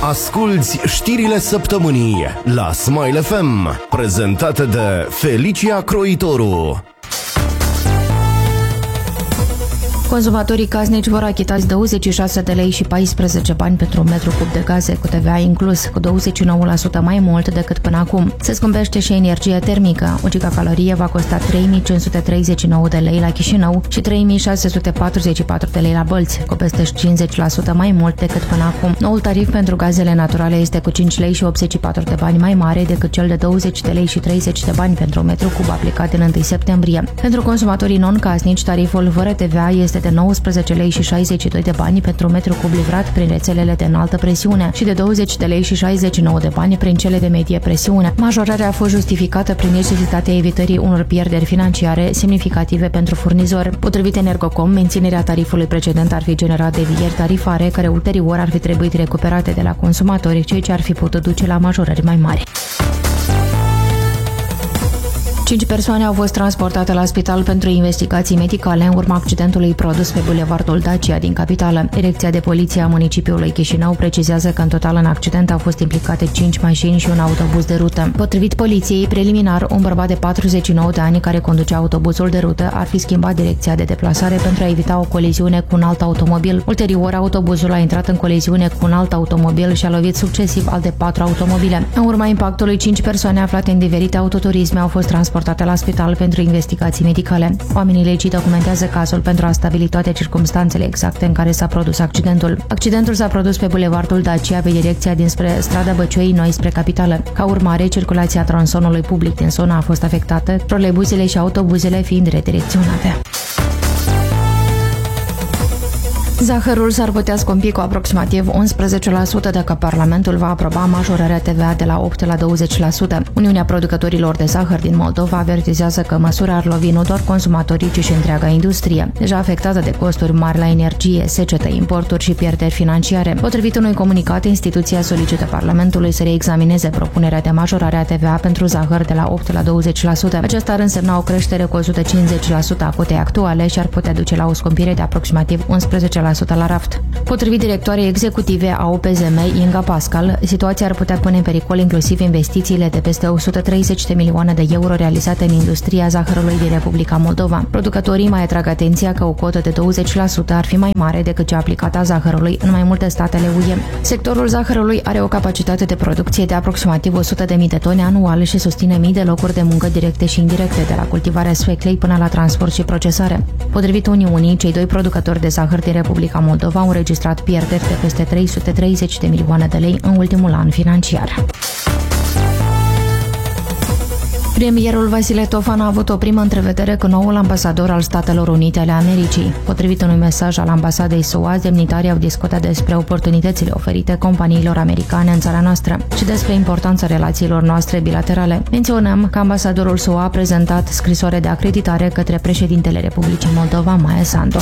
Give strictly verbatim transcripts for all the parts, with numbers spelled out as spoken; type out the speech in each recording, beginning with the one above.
Asculți știrile săptămânii la Smile F M, prezentate de Felicia Croitoru. Consumatorii casnici vor achita douăzeci și șase de lei și paisprezece bani pentru un metru cub de gaze, cu T V A inclus, cu douăzeci și nouă la sută mai mult decât până acum. Se scumpește și energia termică. O gigacalorie va costa trei mii cinci sute treizeci și nouă de lei la Chișinău și trei mii șase sute patruzeci și patru de lei la Bălți, cu peste cincizeci la sută mai mult decât până acum. Noul tarif pentru gazele naturale este cu cinci lei și optzeci și patru de bani mai mare decât cel de douăzeci de lei și treizeci de bani pentru un metru cub aplicat în întâi septembrie. Pentru consumatorii non-casnici, tariful fără T V A este de nouăsprezece lei și șaizeci și doi de bani pentru un metru cub livrat prin rețelele de înaltă presiune și de douăzeci de lei și șaizeci și nouă de bani prin cele de medie presiune. Majorarea a fost justificată prin necesitatea evitării unor pierderi financiare semnificative pentru furnizori. Potrivit Energocom, menținerea tarifului precedent ar fi generat devieri tarifare care ulterior ar fi trebuit recuperate de la consumatori, ceea ce ar fi putut duce la majorări mai mari. Cinci persoane au fost transportate la spital pentru investigații medicale în urma accidentului produs pe bulevardul Dacia din capitală. Direcția de poliție a municipiului Chișinău precizează că în total în accident au fost implicate cinci mașini și un autobuz de rută. Potrivit poliției, preliminar, un bărbat de patruzeci și nouă de ani care conducea autobuzul de rută ar fi schimbat direcția de deplasare pentru a evita o coliziune cu un alt automobil. Ulterior, autobuzul a intrat în coliziune cu un alt automobil și a lovit succesiv alte patru automobile. În urma impactului, cinci persoane aflate în diferite autoturisme au fost transportate la spital pentru investigații medicale. Oamenii legii documentează cazul pentru a stabili toate circumstanțele exacte în care s-a produs accidentul. Accidentul s-a produs pe bulevardul Dacia, pe direcția dinspre strada Băcioi Noi spre capitală. Ca urmare, circulația tronsonului public din zona a fost afectată, troleibuzele și autobuzele fiind redirecționate. Zahărul s-ar putea scumpi cu aproximativ unsprezece la sută dacă Parlamentul va aproba majorarea T V A de la opt la douăzeci la sută. Uniunea Producătorilor de Zahăr din Moldova avertizează că măsura ar lovi nu doar consumatorii, ci și întreaga industrie, deja afectată de costuri mari la energie, secetă, importuri și pierderi financiare. Potrivit unui comunicat, instituția solicită Parlamentului să reexamineze propunerea de majorare a T V A pentru zahăr de la opt la douăzeci la sută. Aceasta ar însemna o creștere cu o sută cincizeci la sută a cotei actuale și ar putea duce la o scumpire de aproximativ unsprezece la sută la raft. Potrivit directoarei executive a O P Z M, Inga Pascal, situația ar putea pune în pericol inclusiv investițiile de peste o sută treizeci de milioane de euro realizate în industria zahărului din Republica Moldova. Producătorii mai atrag atenția că o cotă de douăzeci la sută ar fi mai mare decât cea aplicată a zahărului în mai multe statele U E. Sectorul zahărului are o capacitate de producție de aproximativ o sută de mii de tone anual și susține mii de locuri de muncă directe și indirecte, de la cultivarea sfeclei până la transport și procesare. Potrivit Uniunii, cei doi producători de zahăr din Republica Moldova au înregistrat pierderi de peste trei sute treizeci de milioane de lei în ultimul an financiar. Premierul Vasile Tofan a avut o primă întrevedere cu noul ambasador al Statelor Unite ale Americii. Potrivit unui mesaj al ambasadei S U A, demnitarii au discutat despre oportunitățile oferite companiilor americane în țara noastră și despre importanța relațiilor noastre bilaterale. Menționăm că ambasadorul S U A a prezentat scrisoare de acreditare către președintele Republicii Moldova, Maia Sandu.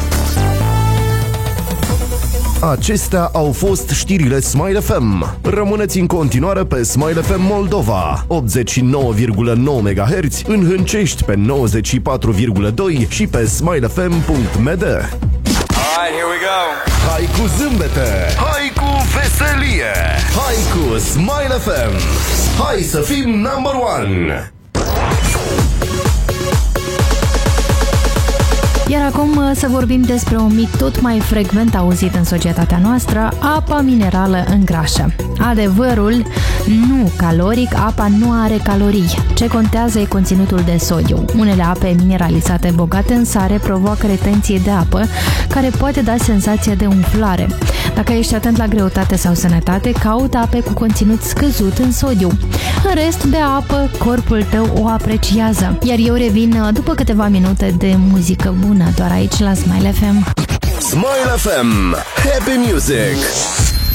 Acestea au fost știrile Smile F M. Rămâneți în continuare pe Smile F M Moldova, optzeci și nouă virgulă nouă megahertz, în Hâncești pe nouăzeci și patru virgulă doi și pe smile f m punct m d. Alright, here we go. Hai cu zâmbete, hai cu veselie, hai cu Smile F M. Hai să fim number one. Iar acum să vorbim despre un mit tot mai frecvent auzit în societatea noastră: apa minerală îngrașă. Adevărul, nu caloric, apa nu are calorii. Ce contează e conținutul de sodiu. Unele ape mineralizate bogate în sare provoacă retenție de apă, care poate da senzația de umflare. Dacă ești atent la greutate sau sănătate, caută ape cu conținut scăzut în sodiu. În rest, bea apă, corpul tău o apreciază. Iar eu revin după câteva minute de muzică bună, doar aici la Smile F M. Smile F M. Happy Music.